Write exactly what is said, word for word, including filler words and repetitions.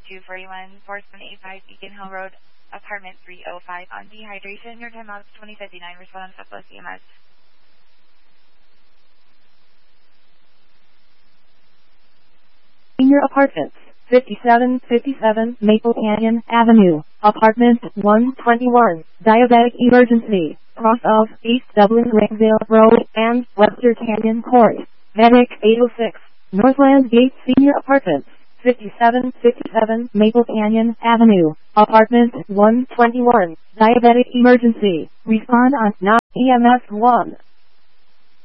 two forty-one, four seven eight five Beacon Hill Road, apartment three oh five on dehydration. Your timeout is twenty fifty-nine. Respond on Southwest E M S. Senior Apartments, fifty-seven fifty-seven Maple Canyon Avenue, apartment one twenty-one, diabetic emergency, cross of East Dublin Rickville Road and Webster Canyon Court, Medic eight oh six, Northland Gate Senior Apartments, fifty-seven fifty-seven Maple Canyon Avenue, apartment one twenty-one, diabetic emergency, respond on N O E M S one.